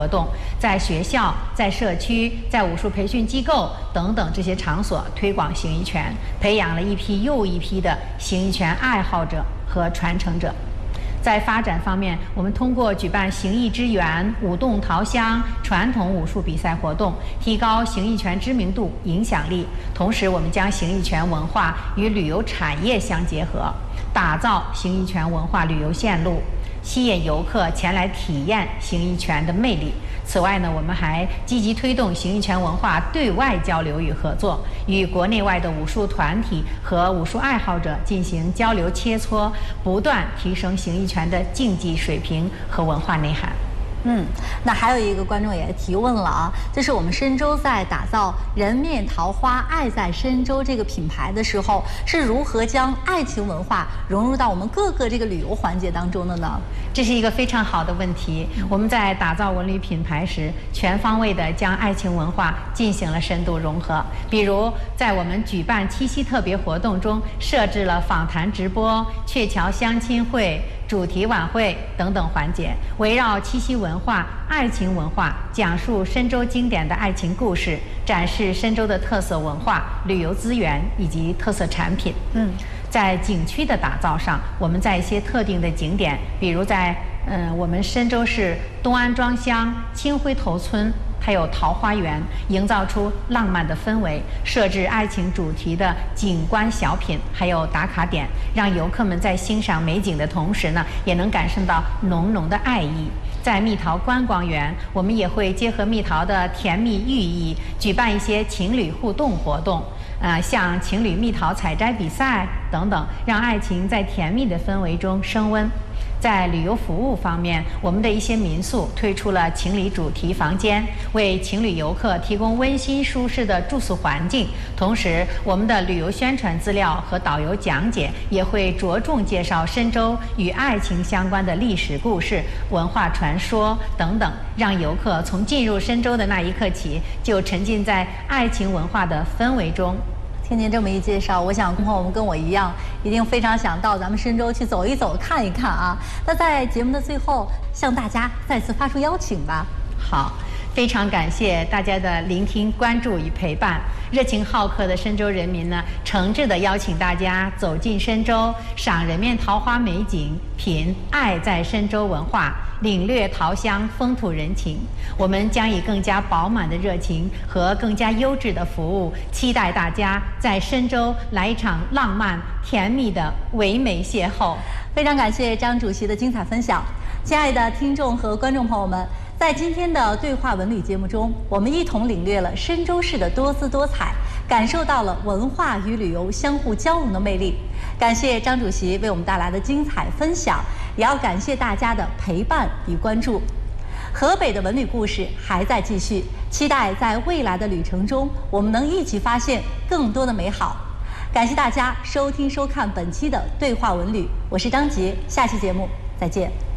活动，在学校、在社区、在武术培训机构等等这些场所推广形意拳，培养了一批又一批的形意拳爱好者和传承者。在发展方面，我们通过举办形意之源、舞动桃香传统武术比赛活动，提高形意拳知名度、影响力。同时，我们将形意拳文化与旅游产业相结合，打造形意拳文化旅游线路，吸引游客前来体验形意拳的魅力。此外呢，我们还积极推动形意拳文化对外交流与合作，与国内外的武术团体和武术爱好者进行交流切磋，不断提升形意拳的竞技水平和文化内涵。 那还有一个观众也提问了啊，就是我们深州在打造人面桃花爱在深州这个品牌的时候，是如何将爱情文化融入到我们各个这个旅游环节当中的呢？ 这是一个非常好的问题。我们在打造文旅品牌时，全方位地将爱情文化进行了深度融合。比如，在我们举办七夕特别活动中，设置了访谈直播、鹊桥相亲会、主题晚会等等环节，围绕七夕文化、爱情文化，讲述深州经典的爱情故事，展示深州的特色文化、旅游资源以及特色产品。在景区的打造上，我们在一些特定的景点，比如在我们深州市东安庄乡青灰头村，还有桃花源，营造出浪漫的氛围，设置爱情主题的景观小品，还有打卡点，让游客们在欣赏美景的同时呢，也能感受到浓浓的爱意。在蜜桃观光园，我们也会结合蜜桃的甜蜜寓意，举办一些情侣互动活动，像情侣蜜桃采摘比赛等等，让爱情在甜蜜的氛围中升温。在旅游服务方面，我们的一些民宿推出了情侣主题房间，为情侣游客提供温馨舒适的住宿环境。同时，我们的旅游宣传资料和导游讲解也会着重介绍深州与爱情相关的历史故事、文化传说等等，让游客从进入深州的那一刻起，就沉浸在爱情文化的氛围中。 听您这么一介绍，我想朋友们跟我一样，一定非常想到咱们深州去走一走、看一看啊。那在节目的最后，向大家再次发出邀请吧。 好，非常感谢大家的聆听、关注与陪伴。热情好客的深州人民呢，诚挚地邀请大家走进深州，赏人面桃花美景，品爱在深州文化，领略桃乡风土人情。我们将以更加饱满的热情和更加优质的服务，期待大家在深州来一场浪漫甜蜜的唯美邂逅。 非常感谢张主席的精彩分享。亲爱的听众和观众朋友们，在今天的对话文旅节目中，我们一同领略了深州市的多姿多彩，感受到了文化与旅游相互交融的魅力。感谢张主席为我们带来的精彩分享，也要感谢大家的陪伴与关注。河北的文旅故事还在继续，期待在未来的旅程中，我们能一起发现更多的美好。感谢大家收听收看本期的对话文旅，我是张杰，下期节目再见。